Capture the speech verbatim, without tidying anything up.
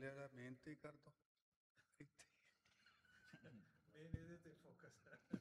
ਲਿਆ ਜਾ ਮਿਹਨਤ ਹੀ ਕਰ ਦੋ ਇੱਥੇ ਮੇਨ ਇਹਦੇ ਤੇ ਫੋਕਸ ਹੈ।